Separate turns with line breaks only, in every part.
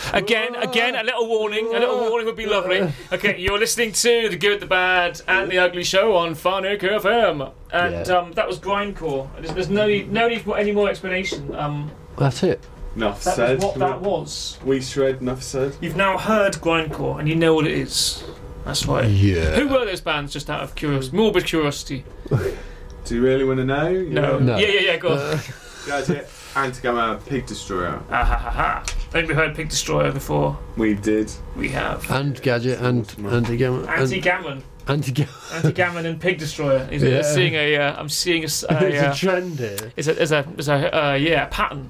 Again, a little warning. A little warning would be lovely. Okay, you're listening to The Good, the Bad, and the Ugly Show on Farnick FM. And that was grindcore. There's no need for any more explanation.
That's it.
Enough
That
said.
was what that was.
We shred, enough said.
You've now heard grindcore, and you know what it is. That's right.
Yeah.
Who were those bands, just out of morbid curiosity?
Do you really want to know?
No. Yeah, go on.
Gadget, Anti-Gamma, Pig Destroyer.
I think we heard Pig Destroyer before.
We did.
We have.
And Gadget and Anti-Gammon.
Anti-Gammon.
Anti-Gammon.
Anti-Gammon and Pig Destroyer. I'm seeing a
It's a trend here.
There's a pattern.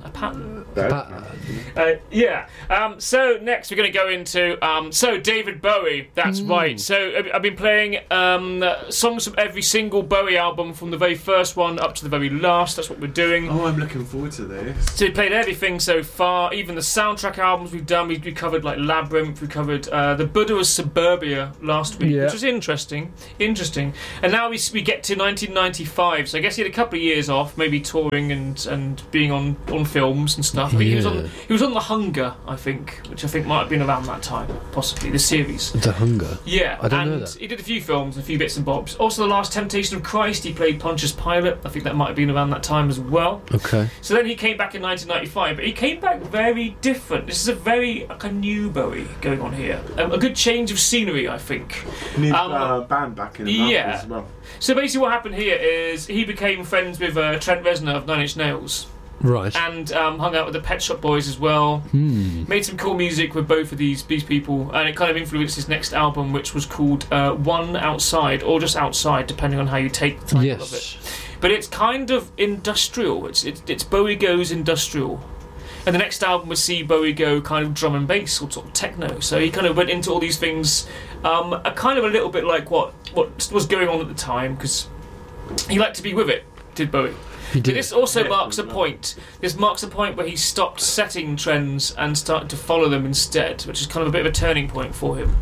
So next we're going to go into David Bowie. That's right. So I've been playing songs from every single Bowie album from the very first one up to the very last. That's what we're doing.
Oh, I'm looking forward to this.
So we played everything so far, even the soundtrack albums we've done. We covered like Labyrinth. We covered the Buddha of Suburbia last week, which was interesting. And now we get to 1995. So I guess he had a couple of years off, maybe touring and being on films and stuff. But he was on The Hunger, I think, which I think might have been around that time, possibly the series.
The Hunger.
Yeah,
I don't know that.
He did a few films, a few bits and bobs. Also, The Last Temptation of Christ. He played Pontius Pilate. I think that might have been around that time as well.
Okay.
So then he came back in 1995, but he came back very different. This is a new Bowie going on here. A good change of scenery, I think.
New band back in as well.
So basically what happened here is he became friends with Trent Reznor of Nine Inch Nails.
Right.
And hung out with the Pet Shop Boys as well. Made some cool music with both of these people, and it kind of influenced his next album, which was called One Outside, or just Outside, depending on how you take the title of it. But it's kind of industrial. It's Bowie goes industrial. And the next album would see Bowie go kind of drum and bass or sort of techno. So he kind of went into all these things, kind of a little bit like what was going on at the time, because he liked to be with it, did Bowie. But this also marks a point. This marks a point where he stopped setting trends and started to follow them instead, which is kind of a bit of a turning point for him.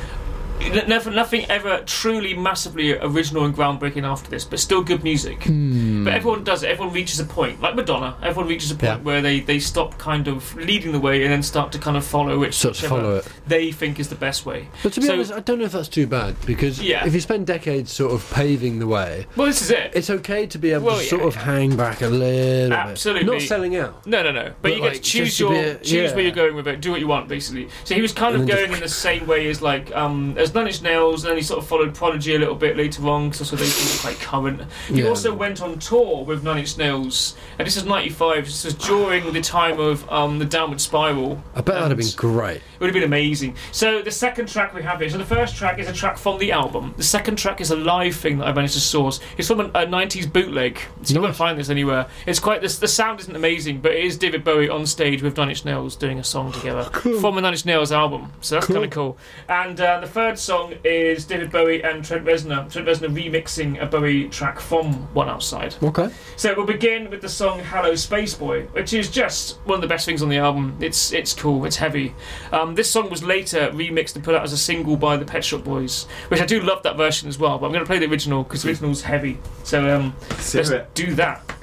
Nothing ever truly massively original and groundbreaking after this, but still good music. But everyone does it. Everyone reaches a point, like Madonna. Everyone reaches a point where they stop kind of leading the way and then start to kind of follow whichever they think is the best way.
But to be honest, I don't know if that's too bad, because if you spend decades sort of paving the way,
well, this is it.
It's okay to be able to sort of hang back a little bit.
Absolutely.
Not selling out.
No. But you get to choose where you're going with it. Do what you want, basically. So he was kind of going in the same way as like as Nine Inch Nails, and then he sort of followed Prodigy a little bit later on, because also they seem quite current. He also went on tour with Nine Inch Nails, and this is 95. This was during the time of the Downward Spiral.
I bet that'd have been great.
It would have been amazing. So the second track we have here. So the first track is a track from the album. The second track is a live thing that I managed to source. It's from a 90s bootleg. So you won't find this anywhere. It's quite the sound isn't amazing, but it is David Bowie on stage with Nine Inch Nails doing a song together from a Nine Inch Nails album. So that's kind of cool. And the third song is David Bowie and Trent Reznor. Trent Reznor remixing a Bowie track from One Outside.
Okay.
So we'll begin with the song Hello Space Boy, which is just one of the best things on the album. It's cool, it's heavy. This song was later remixed and put out as a single by the Pet Shop Boys, which I do love that version as well, but I'm going to play the original because the original's heavy. So let's do that.